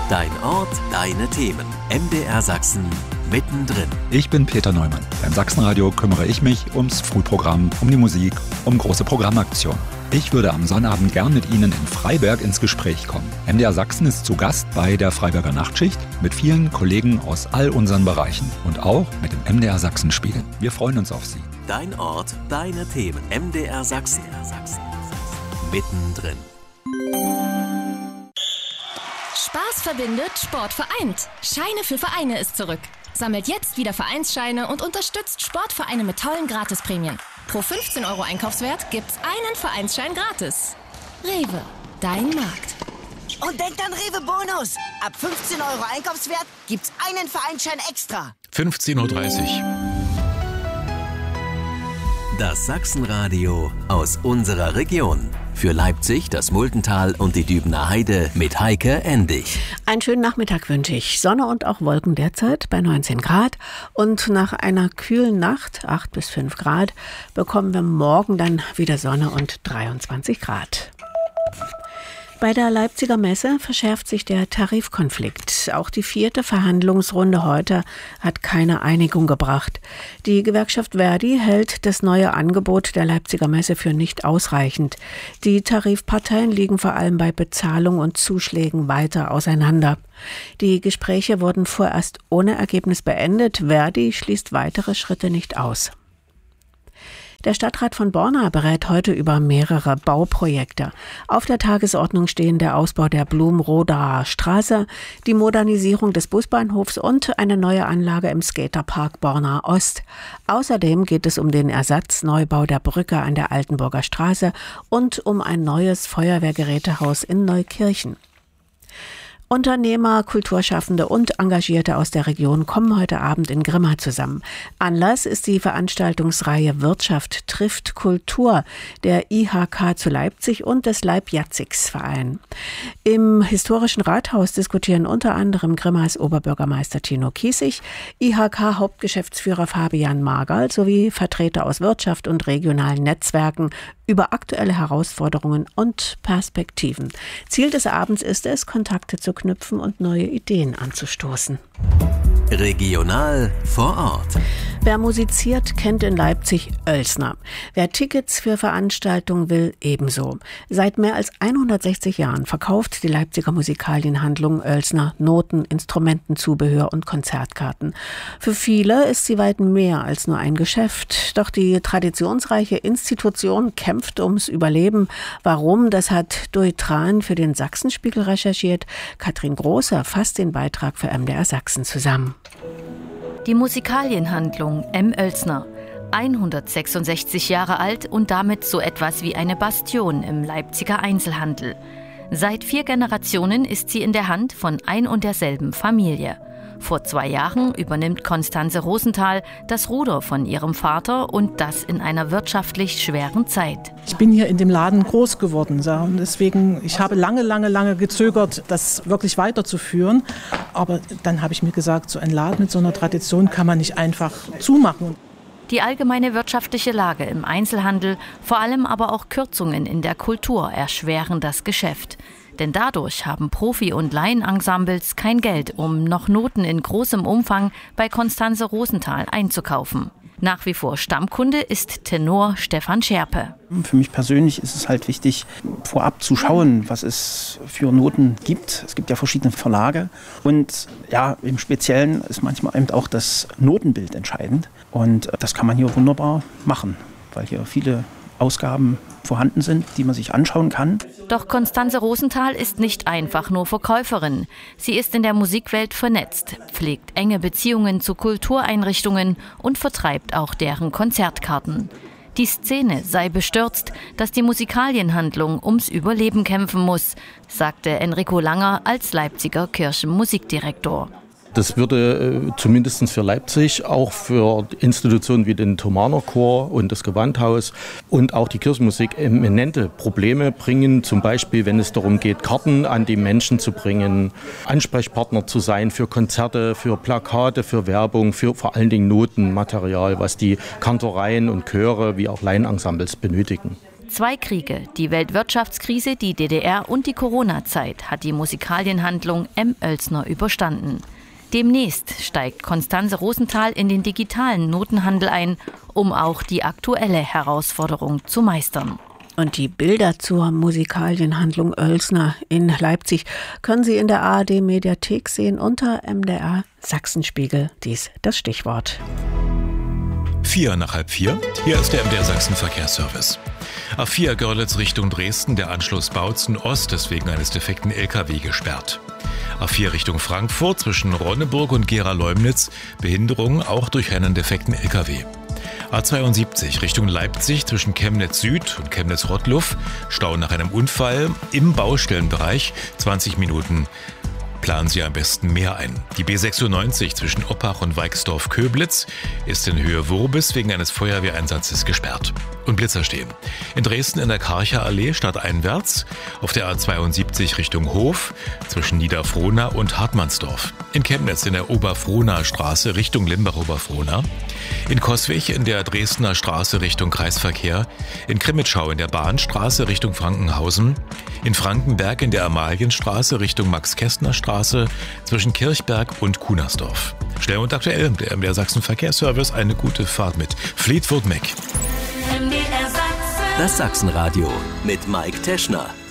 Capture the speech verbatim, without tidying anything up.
Dein Ort, deine Themen. M D R Sachsen mittendrin. Ich bin Peter Neumann. Beim Sachsenradio kümmere ich mich ums Frühprogramm, um die Musik, um große Programmaktionen. Ich würde am Sonnabend gern mit Ihnen in Freiberg ins Gespräch kommen. M D R Sachsen ist zu Gast bei der Freiberger Nachtschicht mit vielen Kollegen aus all unseren Bereichen und auch mit dem M D R Sachsen Spiel. Wir freuen uns auf Sie. Dein Ort, deine Themen. M D R Sachsen. Mittendrin. Spaß verbindet, Sport vereint. Scheine für Vereine ist zurück. Sammelt jetzt wieder Vereinsscheine und unterstützt Sportvereine mit tollen Gratisprämien. Pro fünfzehn Euro Einkaufswert gibt's einen Vereinsschein gratis. Rewe, dein Markt. Und denkt an Rewe Bonus. Ab fünfzehn Euro Einkaufswert gibt's einen Vereinsschein extra. fünfzehn Uhr dreißig. Das Sachsenradio aus unserer Region. Für Leipzig, das Muldental und die Dübener Heide mit Heike Endig. Einen schönen Nachmittag wünsche ich. Sonne und auch Wolken derzeit bei neunzehn Grad. Und nach einer kühlen Nacht, acht bis fünf Grad, bekommen wir morgen dann wieder Sonne und dreiundzwanzig Grad. Bei der Leipziger Messe verschärft sich der Tarifkonflikt. Auch die vierte Verhandlungsrunde heute hat keine Einigung gebracht. Die Gewerkschaft Verdi hält das neue Angebot der Leipziger Messe für nicht ausreichend. Die Tarifparteien liegen vor allem bei Bezahlung und Zuschlägen weiter auseinander. Die Gespräche wurden vorerst ohne Ergebnis beendet. Verdi schließt weitere Schritte nicht aus. Der Stadtrat von Borna berät heute über mehrere Bauprojekte. Auf der Tagesordnung stehen der Ausbau der Blumrodaer Straße, die Modernisierung des Busbahnhofs und eine neue Anlage im Skaterpark Borna Ost. Außerdem geht es um den Ersatzneubau der Brücke an der Altenburger Straße und um ein neues Feuerwehrgerätehaus in Neukirchen. Unternehmer, Kulturschaffende und Engagierte aus der Region kommen heute Abend in Grimma zusammen. Anlass ist die Veranstaltungsreihe Wirtschaft trifft Kultur der I H K zu Leipzig und des Leib-Jatzigs-Verein. Im historischen Rathaus diskutieren unter anderem Grimmas Oberbürgermeister Tino Kiesig, I H K-Hauptgeschäftsführer Fabian Margal sowie Vertreter aus Wirtschaft und regionalen Netzwerken über aktuelle Herausforderungen und Perspektiven. Ziel des Abends ist es, Kontakte zu knüpfen und neue Ideen anzustoßen. Regional vor Ort. Wer musiziert, kennt in Leipzig Oelsner. Wer Tickets für Veranstaltungen will, ebenso. Seit mehr als hundertsechzig Jahren verkauft die Leipziger Musikalienhandlung Oelsner Noten, Instrumentenzubehör und Konzertkarten. Für viele ist sie weit mehr als nur ein Geschäft. Doch die traditionsreiche Institution kämpft ums Überleben. Warum? Das hat Dui Tran für den Sachsenspiegel recherchiert. Katrin Großer fasst den Beitrag für M D R Sachsen zusammen. Die Musikalienhandlung M. Oelsner, hundertsechsundsechzig Jahre alt und damit so etwas wie eine Bastion im Leipziger Einzelhandel. Seit vier Generationen ist sie in der Hand von ein und derselben Familie. Vor zwei Jahren übernimmt Konstanze Rosenthal das Ruder von ihrem Vater und das in einer wirtschaftlich schweren Zeit. Ich bin hier in dem Laden groß geworden, und deswegen, ich habe lange, lange, lange gezögert, das wirklich weiterzuführen. Aber dann habe ich mir gesagt, so ein Laden mit so einer Tradition kann man nicht einfach zumachen. Die allgemeine wirtschaftliche Lage im Einzelhandel, vor allem aber auch Kürzungen in der Kultur erschweren das Geschäft. Denn dadurch haben Profi- und Laienensembles kein Geld, um noch Noten in großem Umfang bei Konstanze Rosenthal einzukaufen. Nach wie vor Stammkunde ist Tenor Stefan Scherpe. Für mich persönlich ist es halt wichtig, vorab zu schauen, was es für Noten gibt. Es gibt ja verschiedene Verlage und ja, im Speziellen ist manchmal eben auch das Notenbild entscheidend. Und das kann man hier wunderbar machen, weil hier viele Ausgaben vorhanden sind, die man sich anschauen kann. Doch Konstanze Rosenthal ist nicht einfach nur Verkäuferin. Sie ist in der Musikwelt vernetzt, pflegt enge Beziehungen zu Kultureinrichtungen und vertreibt auch deren Konzertkarten. Die Szene sei bestürzt, dass die Musikalienhandlung ums Überleben kämpfen muss, sagte Enrico Langer als Leipziger Kirchenmusikdirektor. Das würde äh, zumindest für Leipzig, auch für Institutionen wie den Thomaner Chor und das Gewandhaus und auch die Kirchenmusik eminente Probleme bringen. Zum Beispiel, wenn es darum geht, Karten an die Menschen zu bringen, Ansprechpartner zu sein für Konzerte, für Plakate, für Werbung, für vor allen Dingen Notenmaterial, was die Kantoreien und Chöre wie auch Laienensembles benötigen. Zwei Kriege, die Weltwirtschaftskrise, die D D R und die Corona-Zeit hat die Musikalienhandlung M. Oelsner überstanden. Demnächst steigt Konstanze Rosenthal in den digitalen Notenhandel ein, um auch die aktuelle Herausforderung zu meistern. Und die Bilder zur Musikalienhandlung Oelsner in Leipzig können Sie in der A R D-Mediathek sehen unter M D R Sachsenspiegel. Dies das Stichwort. Vier nach halb vier. Hier ist der M D R Sachsen Verkehrsservice. A vier Görlitz Richtung Dresden, der Anschluss Bautzen Ost ist wegen eines defekten L K W gesperrt. A vier Richtung Frankfurt zwischen Ronneburg und Gera-Leumnitz, Behinderung auch durch einen defekten L K W. A zweiundsiebzig Richtung Leipzig zwischen Chemnitz Süd und Chemnitz Rottluff, Stau nach einem Unfall im Baustellenbereich, zwanzig Minuten. Planen Sie am besten mehr ein. Die B sechsundneunzig zwischen Oppach und Weixdorf-Köblitz ist in Höhe Wurbis wegen eines Feuerwehreinsatzes gesperrt. Und Blitzer stehen. In Dresden in der Karcher Allee stadteinwärts, auf der A zweiundsiebzig Richtung Hof zwischen Niederfrohna und Hartmannsdorf. In Chemnitz in der Oberfrohnaer Straße Richtung Limbach-Oberfrohna. In Coswig in der Dresdner Straße Richtung Kreisverkehr. In Krimitschau in der Bahnstraße Richtung Frankenhausen. In Frankenberg in der Amalienstraße Richtung Max-Kästner-Straße zwischen Kirchberg und Kunersdorf. Schnell und aktuell, der M D R Sachsen Verkehrsservice, eine gute Fahrt mit Fleetwood Mac. Das Sachsenradio mit Mike Teschner.